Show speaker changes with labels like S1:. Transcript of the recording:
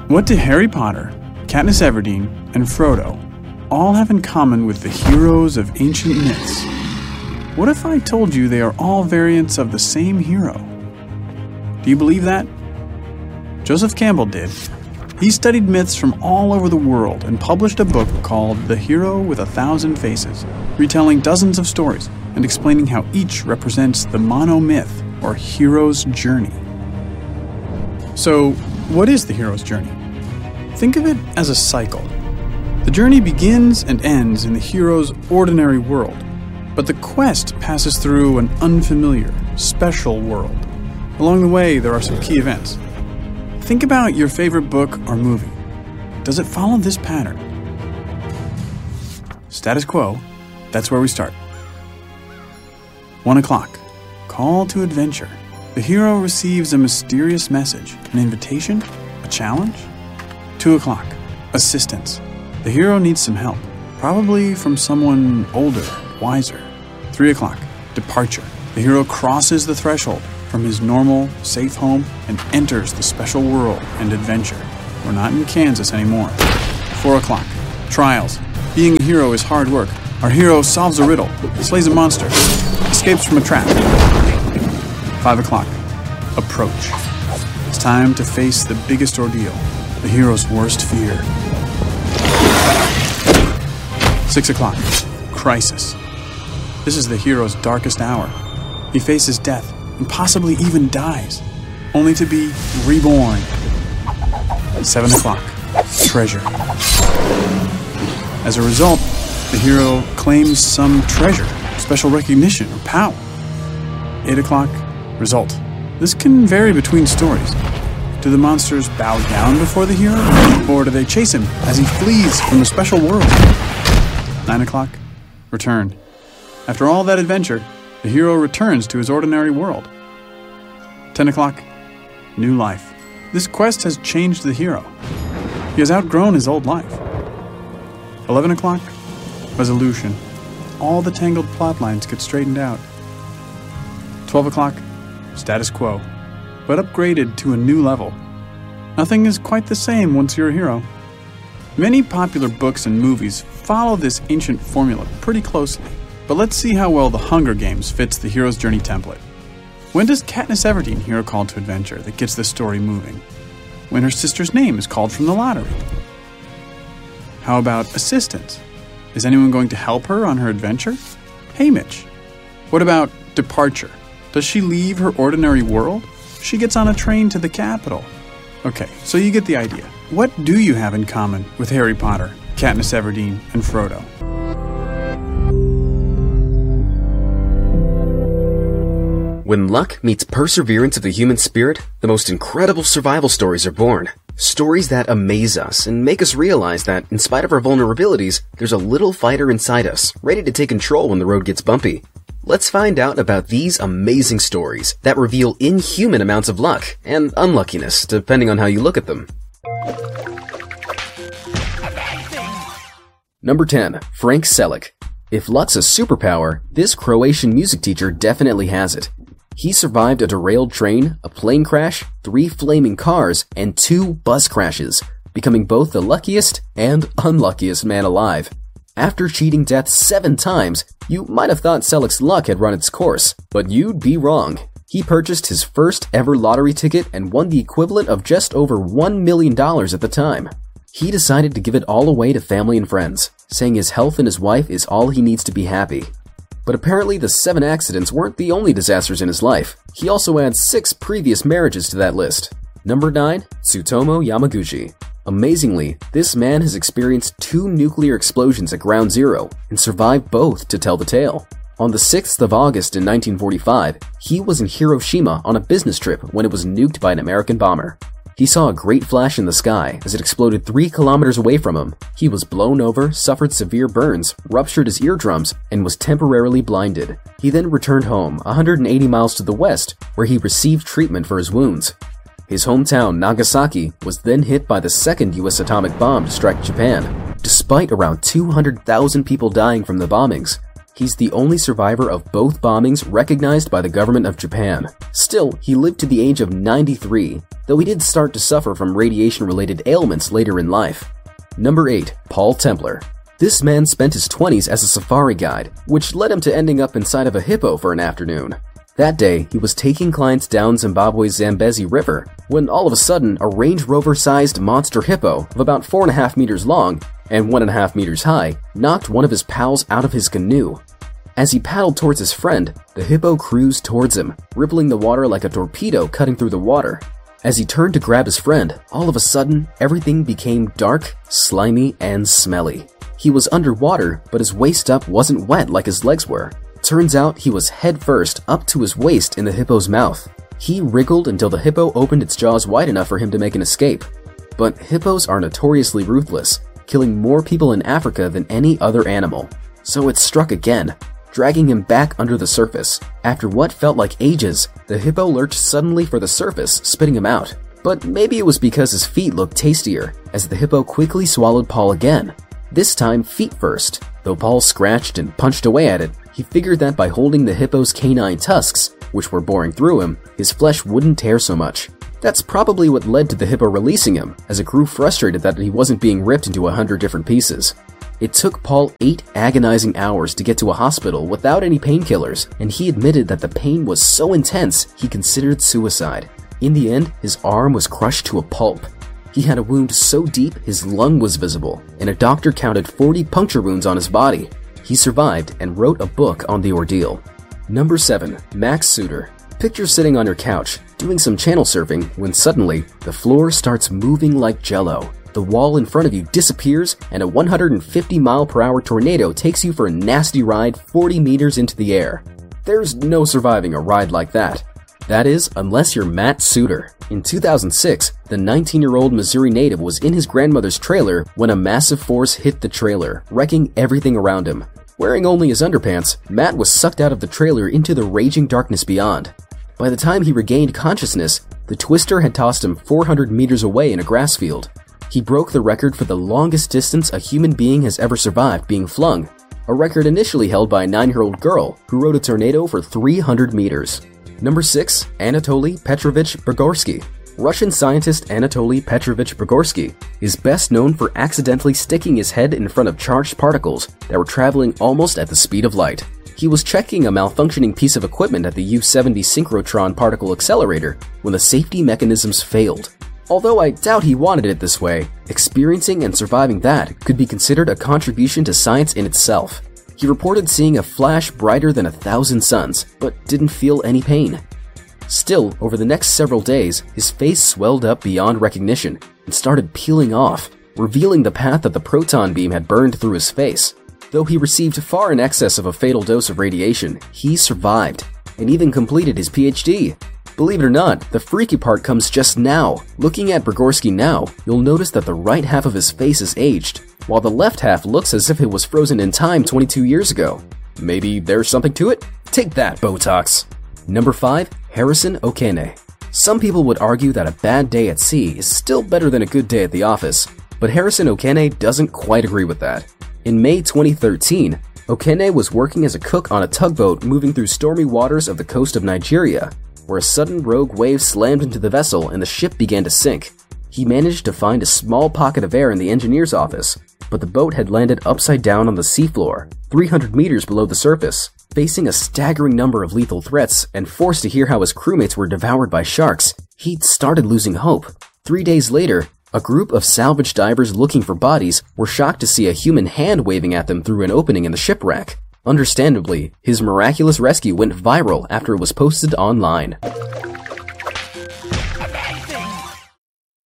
S1: What do Harry Potter, Katniss Everdeen, and Frodo all have in common with the heroes of ancient myths? What if I told you they are all variants of the same hero? Do you believe that? Joseph Campbell did. He studied myths from all over the world and published a book called The Hero with a Thousand Faces, retelling dozens of stories and explaining how each represents the monomyth or hero's journey. So, what is the hero's journey? Think of it as a cycle. The journey begins and ends in the hero's ordinary world, but the quest passes through an unfamiliar, special world. Along the way, there are some key events. Think about your favorite book or movie. Does it follow this pattern? Status quo, that's where we start. 1 o'clock, call to adventure. The hero receives a mysterious message, an invitation, a challenge. 2 o'clock, assistance. The hero needs some help, probably from someone older, wiser. 3 o'clock, departure. The hero crosses the threshold from his normal, safe home and enters the special world and adventure. We're not in Kansas anymore. 4 o'clock, trials. Being a hero is hard work. Our hero solves a riddle, slays a monster, escapes from a trap. 5 o'clock, approach. It's time to face the biggest ordeal, the hero's worst fear. 6 o'clock, crisis. This is the hero's darkest hour. He faces death and possibly even dies, only to be reborn. 7 o'clock, treasure. As a result, the hero claims some treasure, special recognition, or power. 8 o'clock, result. This can vary between stories. Do the monsters bow down before the hero, or do they chase him as he flees from the special world? 9 o'clock, return. After all that adventure, the hero returns to his ordinary world. 10 o'clock, new life. This quest has changed the hero. He has outgrown his old life. 11 o'clock, resolution. All the tangled plot lines get straightened out. 12 o'clock, status quo, but upgraded to a new level. Nothing is quite the same once you're a hero. Many popular books and movies follow this ancient formula pretty closely. But let's see how well The Hunger Games fits the hero's journey template. When does Katniss Everdeen hear a call to adventure that gets the story moving? When her sister's name is called from the lottery. How about assistance? Is anyone going to help her on her adventure? Hey, Mitch. What about departure? Does she leave her ordinary world? She gets on a train to the capital. Okay, so you get the idea. What do you have in common with Harry Potter, Katniss Everdeen, and Frodo?
S2: When luck meets perseverance of the human spirit, the most incredible survival stories are born. Stories that amaze us and make us realize that, in spite of our vulnerabilities, there's a little fighter inside us, ready to take control when the road gets bumpy. Let's find out about these amazing stories that reveal inhuman amounts of luck and unluckiness, depending on how you look at them. Number 10. Frank Selick. If luck's a superpower, this Croatian music teacher definitely has it. He survived a derailed train, a plane crash, 3 flaming cars, and 2 bus crashes, becoming both the luckiest and unluckiest man alive. After cheating death 7 times, you might have thought Selick's luck had run its course, but you'd be wrong. He purchased his first ever lottery ticket and won the equivalent of just over $1 million at the time. He decided to give it all away to family and friends, saying his health and his wife is all he needs to be happy. But apparently the 7 accidents weren't the only disasters in his life. He also had 6 previous marriages to that list. Number 9. Tsutomu Yamaguchi. Amazingly, this man has experienced 2 nuclear explosions at Ground Zero and survived both to tell the tale. On the 6th of August in 1945, he was in Hiroshima on a business trip when it was nuked by an American bomber. He saw a great flash in the sky as it exploded 3 kilometers away from him. He was blown over, suffered severe burns, ruptured his eardrums, and was temporarily blinded. He then returned home 180 miles to the west, where he received treatment for his wounds. His hometown, Nagasaki, was then hit by the second U.S. atomic bomb to strike Japan. Despite around 200,000 people dying from the bombings, He's the only survivor of both bombings recognized by the government of Japan. Still, he lived to the age of 93, though he did start to suffer from radiation-related ailments later in life. Number 8. Paul Templar. This man spent his 20s as a safari guide, which led him to ending up inside of a hippo for an afternoon. That day, he was taking clients down Zimbabwe's Zambezi River, when all of a sudden, a Range Rover-sized monster hippo of about 4.5 meters long and 1.5 meters high knocked one of his pals out of his canoe. As he paddled towards his friend, the hippo cruised towards him, rippling the water like a torpedo cutting through the water. As he turned to grab his friend, all of a sudden, everything became dark, slimy, and smelly. He was underwater, but his waist up wasn't wet like his legs were. Turns out he was head first up to his waist in the hippo's mouth. He wriggled until the hippo opened its jaws wide enough for him to make an escape. But hippos are notoriously ruthless, killing more people in Africa than any other animal. So it struck again, dragging him back under the surface. After what felt like ages, the hippo lurched suddenly for the surface, spitting him out. But maybe it was because his feet looked tastier, as the hippo quickly swallowed Paul again. This time feet first. Though Paul scratched and punched away at it, he figured that by holding the hippo's canine tusks, which were boring through him, his flesh wouldn't tear so much. That's probably what led to the hippo releasing him, as it grew frustrated that he wasn't being ripped into 100 different pieces. It took Paul 8 agonizing hours to get to a hospital without any painkillers, and he admitted that the pain was so intense he considered suicide. In the end, his arm was crushed to a pulp. He had a wound so deep his lung was visible, and a doctor counted 40 puncture wounds on his body. He survived and wrote a book on the ordeal. Number 7. Max Suter. Picture sitting on your couch, doing some channel surfing, when suddenly, the floor starts moving like jello. The wall in front of you disappears, and a 150-mile-per-hour tornado takes you for a nasty ride 40 meters into the air. There's no surviving a ride like that. That is, unless you're Matt Suter. In 2006, the 19-year-old Missouri native was in his grandmother's trailer when a massive force hit the trailer, wrecking everything around him. Wearing only his underpants, Matt was sucked out of the trailer into the raging darkness beyond. By the time he regained consciousness, the twister had tossed him 400 meters away in a grass field. He broke the record for the longest distance a human being has ever survived being flung, a record initially held by a 9-year-old girl who rode a tornado for 300 meters. Number 6. Anatoly Petrovich Brigorsky. Russian scientist Anatoly Petrovich Brigorsky is best known for accidentally sticking his head in front of charged particles that were traveling almost at the speed of light. He was checking a malfunctioning piece of equipment at the U-70 synchrotron particle accelerator when the safety mechanisms failed. Although I doubt he wanted it this way, experiencing and surviving that could be considered a contribution to science in itself. He reported seeing a flash brighter than 1,000 suns, but didn't feel any pain. Still, over the next several days, his face swelled up beyond recognition and started peeling off, revealing the path that the proton beam had burned through his face. Though he received far in excess of a fatal dose of radiation, he survived, and even completed his PhD. Believe it or not, the freaky part comes just now. Looking at Brigorsky now, you'll notice that the right half of his face is aged, while the left half looks as if it was frozen in time 22 years ago. Maybe there's something to it? Take that, Botox! Number 5. Harrison Okene. Some people would argue that a bad day at sea is still better than a good day at the office, but Harrison Okene doesn't quite agree with that. In May 2013, Okene was working as a cook on a tugboat moving through stormy waters of the coast of Nigeria, where a sudden rogue wave slammed into the vessel and the ship began to sink. He managed to find a small pocket of air in the engineer's office, but the boat had landed upside down on the seafloor, 300 meters below the surface. Facing a staggering number of lethal threats and forced to hear how his crewmates were devoured by sharks, he'd started losing hope. 3 days later, a group of salvage divers looking for bodies were shocked to see a human hand waving at them through an opening in the shipwreck. Understandably, his miraculous rescue went viral after it was posted online.